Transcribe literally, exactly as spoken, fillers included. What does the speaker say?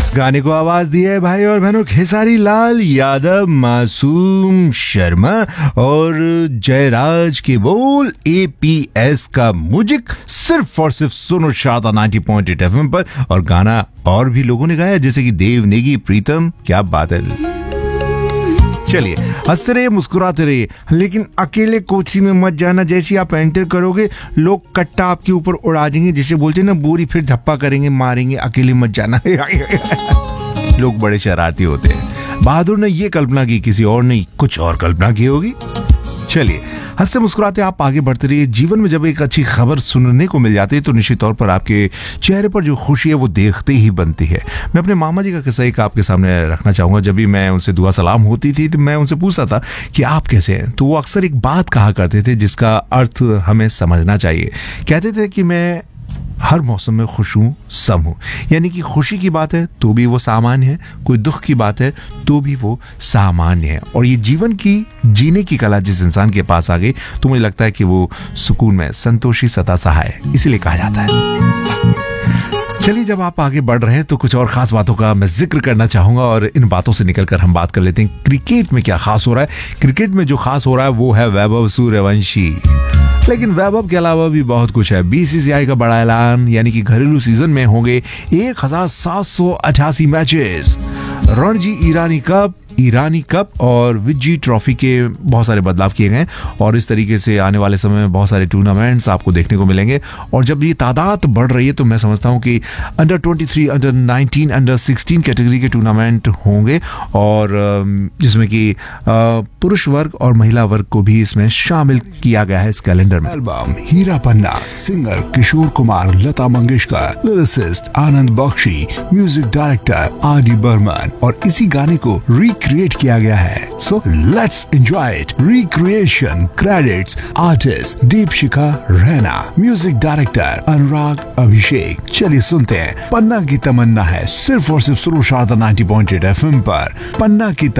इस गाने को आवाज दी है भाई और बहनों खेसारी लाल यादव, मासूम शर्मा और जयराज के बोल, एपीएस का म्यूजिक, सिर्फ और सिर्फ सुनो शारदा नब्बे पॉइंट आठ एफएम पर। और गाना और भी लोगों ने गाया जैसे कि देव नेगी, प्रीतम, क्या बादल। चलिए हंसते रहिए, मुस्कुराते रहिए, लेकिन अकेले कोठरी में मत जाना। जैसे आप एंटर करोगे लोग कट्टा आपके ऊपर उड़ा देंगे, जिसे बोलते हैं ना बोरी, फिर धप्पा करेंगे, मारेंगे। अकेले मत जाना। लोग बड़े शरारती होते हैं। बहादुर ने ये कल्पना की, किसी और ने कुछ और कल्पना की होगी। चलिए हंसते मुस्कुराते आप आगे बढ़ते रहिए। जीवन में जब एक अच्छी खबर सुनने को मिल जाती है तो निश्चित तौर पर आपके चेहरे पर जो खुशी है वो देखते ही बनती है। मैं अपने मामा जी का किस्सा एक आपके सामने रखना चाहूंगा। जब भी मैं उनसे दुआ सलाम होती थी तो मैं उनसे पूछता था कि आप कैसे हैं, तो वो अक्सर एक बात कहा करते थे जिसका अर्थ हमें समझना चाहिए। कहते थे कि मैं हर मौसम में खुश हूँ, सम हूँ। यानी कि खुशी की बात है तो भी वो सामान्य है, कोई दुख की बात है तो भी वो सामान्य है। और ये जीवन की जीने की कला जिस इंसान के पास आ गई तो मुझे लगता है कि वो सुकून में संतोषी सदा सहाय, इसीलिए कहा जाता है। चलिए जब आप आगे बढ़ रहे हैं तो कुछ और खास बातों का मैं जिक्र करना चाहूंगा और इन बातों से निकलकर हम बात कर लेते हैं क्रिकेट में क्या खास हो रहा है। क्रिकेट में जो खास हो रहा है वो है वैभव सूर्यवंशी। लेकिन वैभव के अलावा भी बहुत कुछ है। बीसीसीआई का बड़ा ऐलान, यानी कि घरेलू सीजन में होंगे एक हजार सात सौ अठासी मैचेस। रणजी ईरानी कप, ईरानी कप और विजी ट्रॉफी के बहुत सारे बदलाव किए गए और इस तरीके से आने वाले समय में बहुत सारे टूर्नामेंट्स आपको देखने को मिलेंगे। और जब ये तादाद बढ़ रही है तो मैं समझता हूँ कि अंडर तेईस, अंडर उन्नीस, अंडर सोलह कैटेगरी के टूर्नामेंट होंगे और जिसमें कि पुरुष वर्ग और महिला वर्ग को भी इसमें शामिल किया गया है इस कैलेंडर में। एल्बम हीरा पन्ना, सिंगर किशोर कुमार, लता मंगेशकर, लिरिसिस्ट आनंद Bakshi, music director R D Burman, और इसी गाने को रिक्रिएट किया गया है। So let's enjoy it. Recreation credits artist Deepshikha Raina, music director अनुराग अभिषेक। चलिए सुनते हैं। पन्ना की तमन्ना है सिर्फ और सिर्फ सुनो शारदा नब्बे पॉइंट आठ एफएम पर। पन्ना की